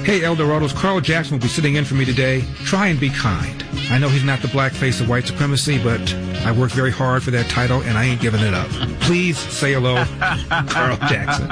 Hey, El Dorados, Carl Jackson will be sitting in for me today. Try and be kind. I know he's not the black face of white supremacy, but I worked very hard for that title, and I ain't giving it up. Please say hello, Carl Jackson.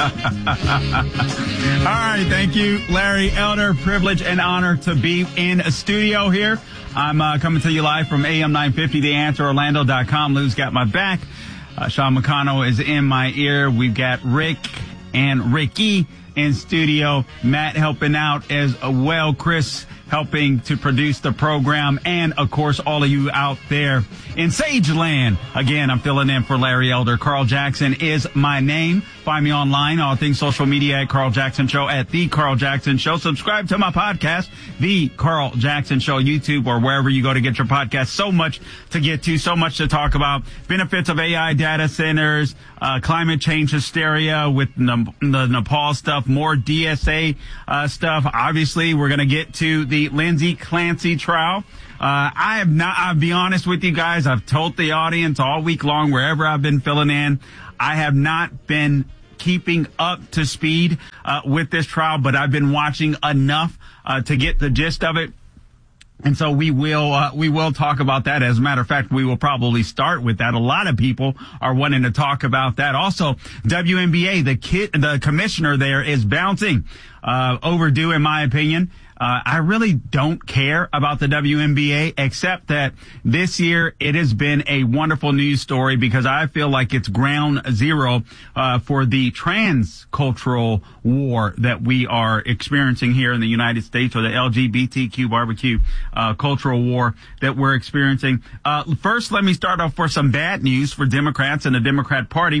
All right, thank you, Larry Elder. Privilege and honor to be in a studio here. I'm coming to you live from AM 950, TheAnswerOrlando.com. Lou's got my back. Sean McConnell is in my ear. We've got Rick and Ricky in studio. Matt helping out as well. Chris helping to produce the program. And, of course, all of you out there in Sageland. Again, I'm filling in for Larry Elder. Carl Jackson is my name. Find me online, all things social media at Carl Jackson Show, at The Carl Jackson Show. Subscribe to my podcast, The Carl Jackson Show, YouTube, or wherever you go to get your podcast. So much to get to, so much to talk about. Benefits of AI data centers, climate change hysteria with the Nepal stuff, more DSA stuff. Obviously, we're going to get to the Lindsey Clancy trial. I'll be honest with you guys, I've told the audience all week long, wherever I've been filling in, I have not been keeping up to speed with this trial, but I've been watching enough to get the gist of it. And so we will talk about that. As a matter of fact, we will probably start with that. A lot of people are wanting to talk about that. Also, WNBA, the commissioner there is bouncing, overdue in my opinion. I really don't care about the WNBA, except that this year it has been a wonderful news story because I feel like it's ground zero for the transcultural war that we are experiencing here in the United States, or the LGBTQ barbecue cultural war that we're experiencing. First, let me start off for some bad news for Democrats and the Democrat Party.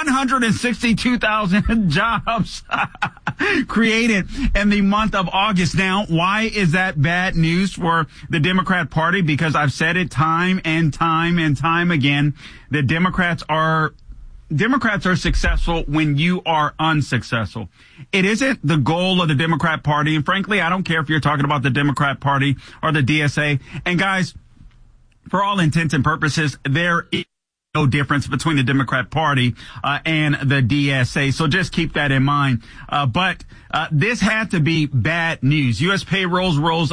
162,000 jobs created in the month of August. Now, why is that bad news for the Democrat Party? Because I've said it time and time and time again, that Democrats are successful when you are unsuccessful. It isn't the goal of the Democrat Party. And frankly, I don't care if you're talking about the Democrat Party or the DSA. And guys, for all intents and purposes, there is no difference between the Democrat Party and the DSA. So just keep that in mind. But this had to be bad news. U.S. payrolls rose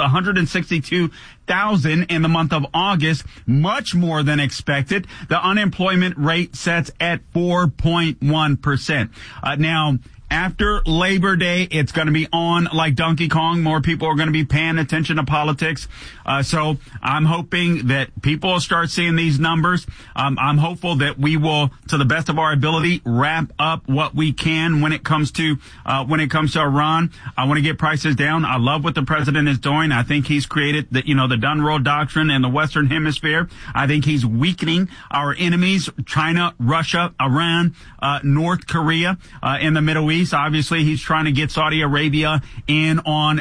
162,000 in the month of August, much more than expected. The unemployment rate sets at 4.1%. Now, after Labor Day, it's going to be on like Donkey Kong. More people are going to be paying attention to politics. So I'm hoping that people will start seeing these numbers. I'm hopeful that we will, to the best of our ability, wrap up what we can when it comes to Iran. I want to get prices down. I love what the president is doing. I think he's created the Dunroe Doctrine in the Western Hemisphere. I think he's weakening our enemies, China, Russia, Iran, North Korea, in the Middle East. Obviously, he's trying to get Saudi Arabia in on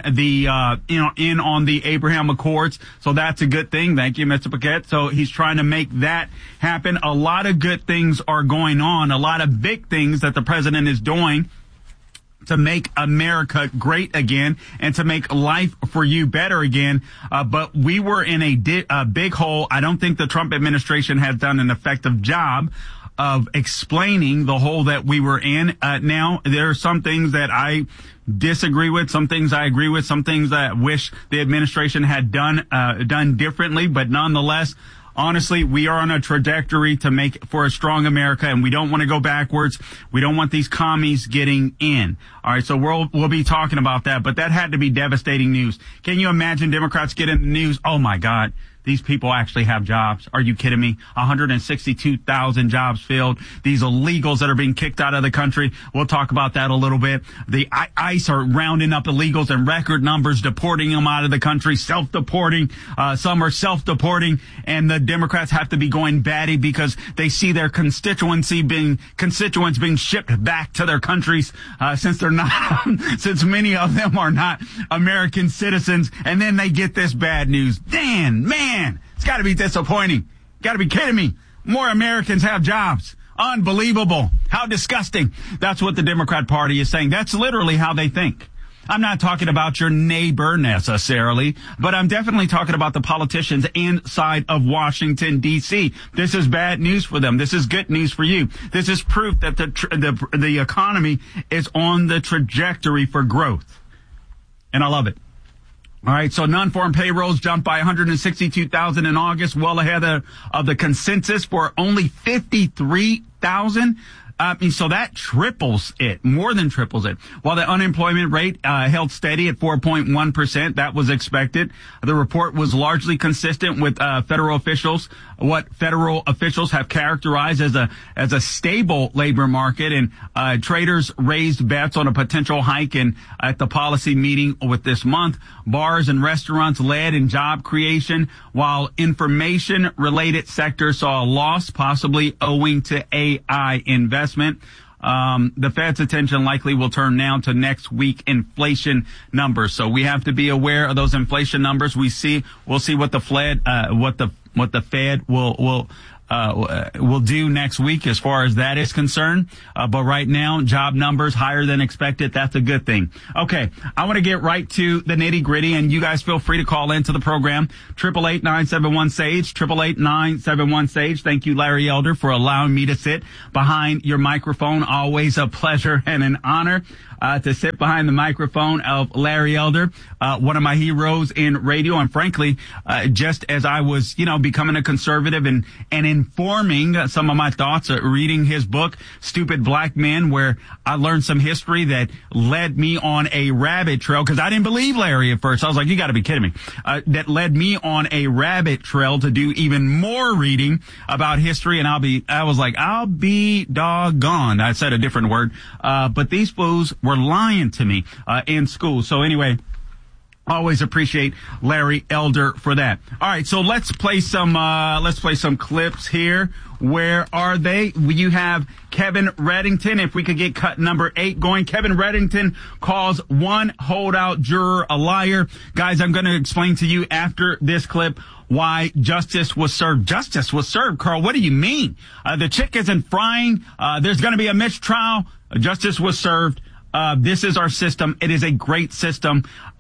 the Abraham Accords. So that's a good thing. Thank you, Mr. Paquette. So he's trying to make that happen. A lot of good things are going on. A lot of big things that the president is doing to make America great again and to make life for you better again. But we were in a big hole. I don't think the Trump administration has done an effective job of explaining the hole that we were in. Now, there are some things that I disagree with, some things I agree with, some things that I wish the administration had done differently. But nonetheless, honestly, we are on a trajectory to make for a strong America, and we don't want to go backwards. We don't want these commies getting in. All right, so we'll be talking about that, but that had to be devastating news. Can you imagine Democrats getting the news? Oh my God, these people actually have jobs. Are you kidding me? 162,000 jobs filled. These illegals that are being kicked out of the country. We'll talk about that a little bit. The ICE are rounding up illegals in record numbers, deporting them out of the country, self-deporting. Some are self-deporting, and the Democrats have to be going batty because they see their constituents being shipped back to their countries, since many of them are not American citizens. And then they get this bad news. Man, it's got to be disappointing. Got to be kidding me. More Americans have jobs. Unbelievable. How disgusting. That's what the Democrat Party is saying. That's literally how they think. I'm not talking about your neighbor necessarily, but I'm definitely talking about the politicians inside of Washington, D.C. This is bad news for them. This is good news for you. This is proof that the economy is on the trajectory for growth. and I love it. All right, so non-farm payrolls jumped by 162,000 in August, well ahead of the consensus for only 53,000. So that triples it, more than triples it. While the unemployment rate held steady at 4.1%, that was expected. The report was largely consistent with what federal officials have characterized as a stable labor market, and traders raised bets on a potential hike at the policy meeting with this month. Bars and restaurants led in job creation, while information-related sectors saw a loss, possibly owing to AI investment. The Fed's attention likely will turn now to next week inflation numbers. So we have to be aware of those inflation numbers. We'll see what the Fed will do next week as far as that is concerned. But right now, job numbers higher than expected. That's a good thing. Okay. I want to get right to the nitty gritty, and you guys feel free to call into the program. 888-971-SAGE, 888-971-SAGE. Thank you, Larry Elder, for allowing me to sit behind your microphone. Always a pleasure and an honor to sit behind the microphone of Larry Elder, one of my heroes in radio. And frankly, just as I was, becoming a conservative and informing some of my thoughts, reading his book, Stupid Black Men, where I learned some history that led me on a rabbit trail, because I didn't believe Larry at first. I was like, you got to be kidding me. That led me on a rabbit trail to do even more reading about history. And I'll be doggone. I said a different word. But these fools were lying to me in school. So anyway, always appreciate Larry Elder for that. All right, so let's play some clips here. Where are they? You have Kevin Reddington. If we could get cut number 8 going. Kevin Reddington calls one holdout juror a liar. Guys, I'm going to explain to you after this clip why justice was served. Justice was served, Carl. What do you mean? The chick isn't frying. There's going to be a mistrial. Justice was served. This is our system. It is a great system.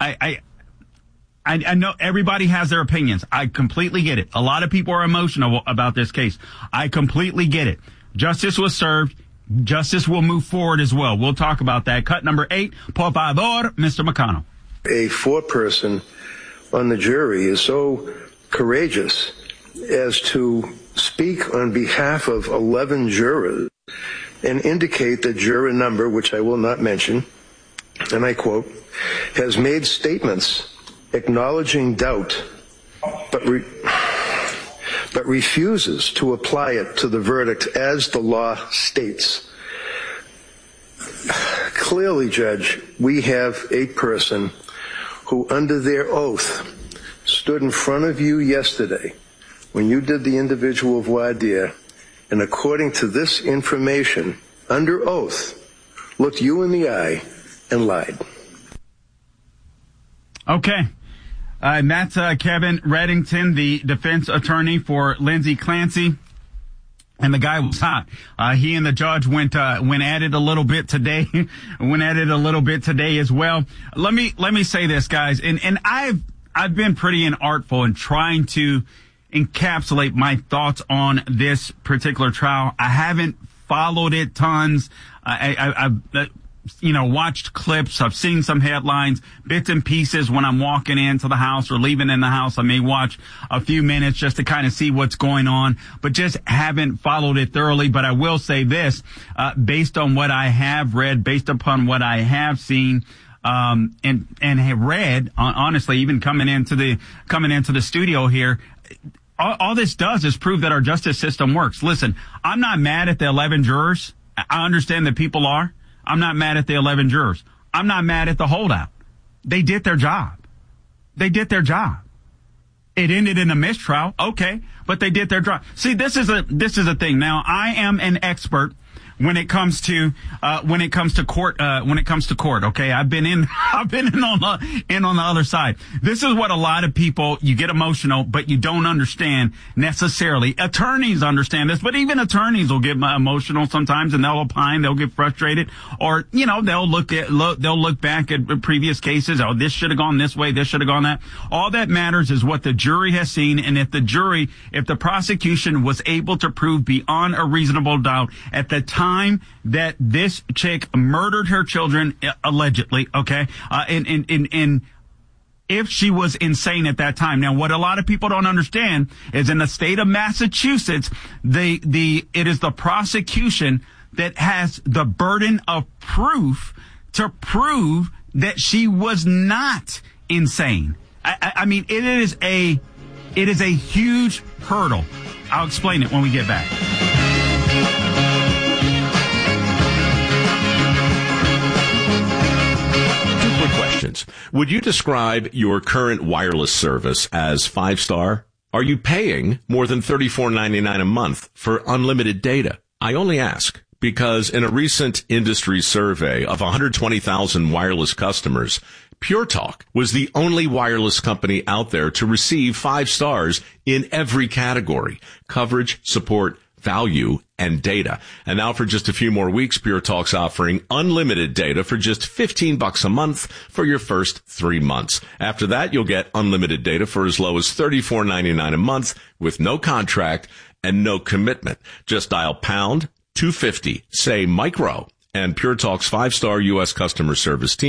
I know everybody has their opinions. I completely get it. A lot of people are emotional about this case. I completely get it. Justice was served. Justice will move forward as well. We'll talk about that. Cut number 8. Por favor, Mr. McConnell. A foreperson on the jury is so courageous as to speak on behalf of 11 jurors and indicate the juror number, which I will not mention, and I quote, has made statements acknowledging doubt, but refuses to apply it to the verdict as the law states. Clearly, Judge, we have a person who, under their oath, stood in front of you yesterday when you did the individual voir dire, and according to this information, under oath, looked you in the eye and lied. Okay. And that's Kevin Reddington, the defense attorney for Lindsey Clancy. And the guy was hot. He and the judge went at it a little bit today. Went at it a little bit today as well. Let me say this, guys. And I've been pretty inartful in trying to encapsulate my thoughts on this particular trial. I haven't followed it tons. I've watched clips. I've seen some headlines, bits and pieces when I'm walking into the house or leaving in the house. I may watch a few minutes just to kind of see what's going on, but just haven't followed it thoroughly. But I will say this, based on what I have read, based upon what I have seen, and have read, honestly, even coming into the studio here, all this does is prove that our justice system works. Listen, I'm not mad at the 11 jurors. I understand that people are. I'm not mad at the 11 jurors. I'm not mad at the holdout. They did their job. They did their job. It ended in a mistrial. Okay. But they did their job. See, this is a thing. Now, I am an expert when it comes to court. Okay. I've been in on the other side. This is what a lot of people, you get emotional, but you don't understand necessarily. Attorneys understand this, but even attorneys will get emotional sometimes, and they'll opine, they'll get frustrated, or, they'll look back at previous cases. Oh, this should have gone this way. This should have gone that. All that matters is what the jury has seen. And if the prosecution was able to prove beyond a reasonable doubt at the time that this chick murdered her children, allegedly, okay, in if she was insane at that time. Now, what a lot of people don't understand is in the state of Massachusetts, it is the prosecution that has the burden of proof to prove that she was not insane. I mean, it is a huge hurdle. I'll explain it when we get back. Questions. Would you describe your current wireless service as 5-star? Are you paying more than $34.99 a month for unlimited data? I only ask because in a recent industry survey of 120,000 wireless customers, Pure Talk was the only wireless company out there to receive 5 stars in every category: coverage, support, value, and data. And now for just a few more weeks, Pure Talk's offering unlimited data for just $15 a month for your first 3 months. After that, you'll get unlimited data for as low as $34.99 a month with no contract and no commitment. Just dial pound 250, say micro, and Pure Talk's 5-star U.S. customer service team